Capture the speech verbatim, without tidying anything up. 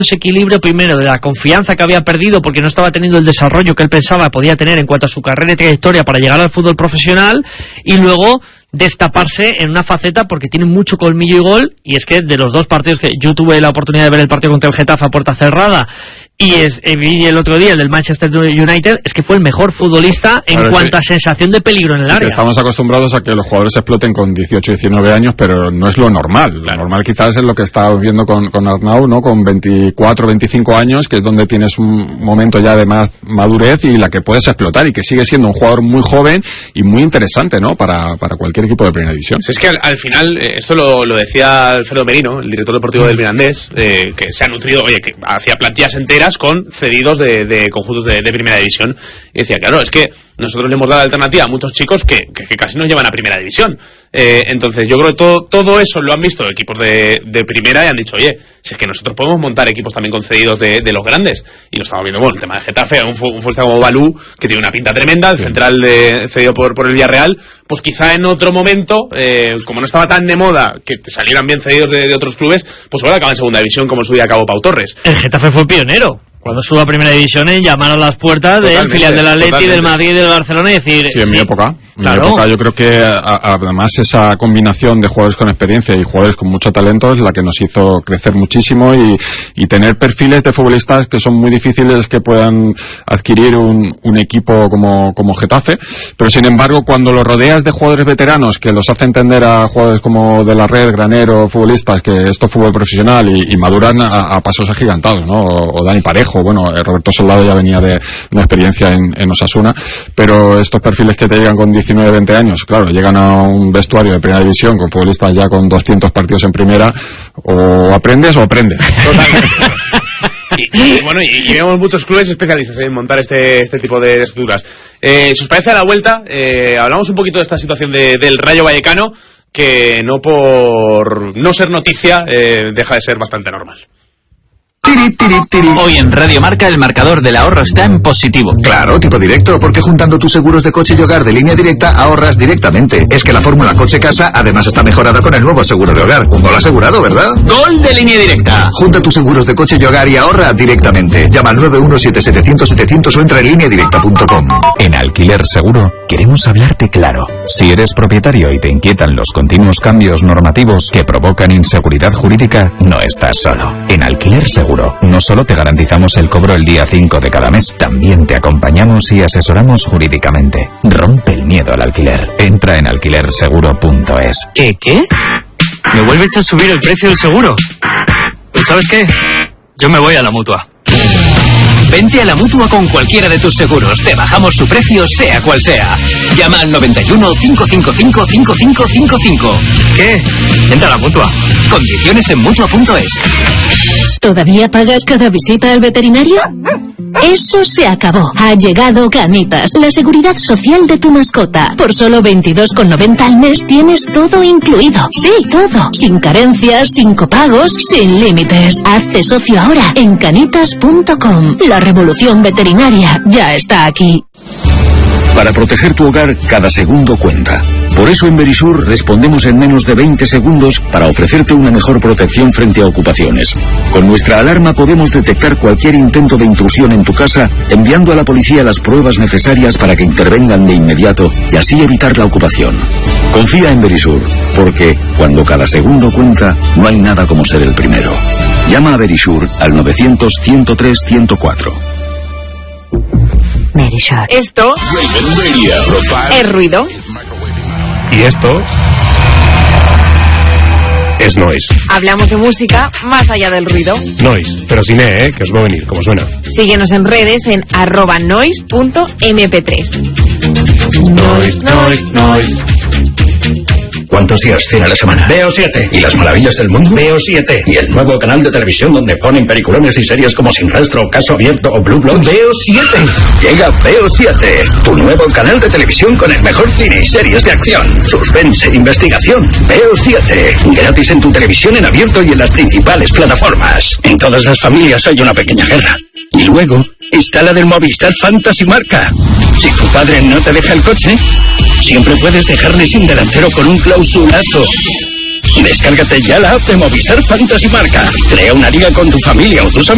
ese equilibrio primero de la confianza que había perdido porque no estaba teniendo el desarrollo que él pensaba podía tener en cuanto a su carrera y trayectoria para llegar al fútbol profesional, y luego destaparse en una faceta porque tiene mucho colmillo y gol. Y es que de los dos partidos que yo tuve la oportunidad de ver, el partido contra el Getafe a puerta cerrada y es, vi el otro día el del Manchester United, es que fue el mejor futbolista en claro, cuanto sí. a sensación de peligro en el área. Estamos acostumbrados a que los jugadores exploten con dieciocho, diecinueve años, pero no es lo normal. Claro. Lo normal quizás es lo que estábamos viendo con, con Arnau, ¿no? Con veinticuatro, veinticinco años, que es donde tienes un momento ya de más madurez y la que puedes explotar, y que sigue siendo un jugador muy joven y muy interesante, ¿no? Para, para cualquier equipo de primera división. Sí, es que al, al final, eh, esto lo, lo decía Alfredo Merino, el director deportivo del Mirandés, eh, que se ha nutrido, oye, que hacía plantillas enteras con cedidos de, de conjuntos de, de primera división, y decía, claro, es que nosotros le hemos dado la alternativa a muchos chicos que, que, que casi nos llevan a primera división. Eh, entonces yo creo que todo, todo eso lo han visto equipos de, de primera y han dicho, oye, si es que nosotros podemos montar equipos también concedidos de, de los grandes. Y lo estamos viendo, bueno, el tema de Getafe, un, un futbolista como Balú, que tiene una pinta tremenda, el sí. central de, cedido por, por el Villarreal, pues quizá en otro momento, eh, como no estaba tan de moda que salieran bien cedidos de, de otros clubes, pues ahora acaba en segunda división, como su día acabó Pau Torres. El Getafe fue pionero. Cuando subo a primera división, en llamar a las puertas del filial del Atleti, del Madrid y del Barcelona y decir... Sí, en sí, mi época. En claro. mi época yo creo que a, además esa combinación de jugadores con experiencia y jugadores con mucho talento es la que nos hizo crecer muchísimo y, y tener perfiles de futbolistas que son muy difíciles que puedan adquirir un, un equipo como, como Getafe. Pero sin embargo, cuando lo rodeas de jugadores veteranos que los hace entender a jugadores como De la Red, Granero, futbolistas, que esto es fútbol profesional y, y maduran a, a pasos agigantados, ¿no? O, o Dani Parejo. Bueno, Roberto Soldado ya venía de una experiencia en, en Osasuna, pero estos perfiles que te llegan con diecinueve, veinte años, claro, llegan a un vestuario de primera división con futbolistas ya con doscientos partidos en primera, o aprendes o aprendes. Totalmente. Y, y bueno, y, y vemos muchos clubes especialistas en montar este, este tipo de estructuras. Eh, si os parece, a la vuelta, eh, hablamos un poquito de esta situación de, del Rayo Vallecano, que no por no ser noticia, eh, deja de ser bastante normal. Tiri, tiri, tiri. Hoy en Radio Marca el marcador del ahorro está en positivo. Claro, tipo directo, porque juntando tus seguros de coche y hogar de Línea Directa ahorras directamente. Es que la fórmula coche-casa además está mejorada con el nuevo seguro de hogar. Un gol asegurado, ¿verdad? ¡Gol de Línea Directa! Junta tus seguros de coche y hogar y ahorra directamente. Llama al nueve uno siete siete cero cero setecientos o entra en línea directa punto com. En Alquiler Seguro queremos hablarte claro. Si eres propietario y te inquietan los continuos cambios normativos que provocan inseguridad jurídica, no estás solo. En Alquiler Seguro no solo te garantizamos el cobro el día cinco de cada mes, también te acompañamos y asesoramos jurídicamente. Rompe el miedo al alquiler. Entra en alquiler seguro punto es. ¿Qué? ¿Qué? ¿Me vuelves a subir el precio del seguro? Pues ¿sabes qué? Yo me voy a la Mutua. Vente a la Mutua con cualquiera de tus seguros. Te bajamos su precio, sea cual sea. Llama al noventa y uno, cinco cinco cinco, cinco cinco cinco cinco. ¿Qué? Entra a la Mutua. Condiciones en mutua punto es. ¿Todavía pagas cada visita al veterinario? Eso se acabó. Ha llegado Canitas, la seguridad social de tu mascota. Por solo veintidós con noventa al mes tienes todo incluido. Sí, todo. Sin carencias, sin copagos, sin límites. Hazte socio ahora en canitas punto com. La revolución veterinaria ya está aquí. Para proteger tu hogar, cada segundo cuenta. Por eso en Verisur respondemos en menos de veinte segundos para ofrecerte una mejor protección frente a ocupaciones. Con nuestra alarma podemos detectar cualquier intento de intrusión en tu casa, enviando a la policía las pruebas necesarias para que intervengan de inmediato y así evitar la ocupación. Confía en Verisur, porque cuando cada segundo cuenta, no hay nada como ser el primero. Llama a Verisur al novecientos, ciento tres, ciento cuatro. Verisur. Esto es ruido. Y esto es noise. Hablamos de música más allá del ruido. Noise, pero sin E, ¿eh? Que os va a venir, como suena. Síguenos en redes en arroba noise punto eme pe tres. Noise, noise, noise. ¿Cuántos días tiene la semana? Veo siete. ¿Y las maravillas del mundo? Veo siete. ¿Y el nuevo canal de televisión donde ponen peliculones y series como Sin Rastro, Caso Abierto o Blue Bloods? Veo siete. Llega Veo siete, tu nuevo canal de televisión con el mejor cine y series de acción, suspense, investigación. Veo siete. Gratis en tu televisión en abierto y en las principales plataformas. En todas las familias hay una pequeña guerra. Y luego está la del Movistar Fantasy Marca. Si tu padre no te deja el coche, siempre puedes dejarle sin delantero con un clausulazo. Descárgate ya la app de Movistar Fantasy Marca. Crea una liga con tu familia o tus amigos.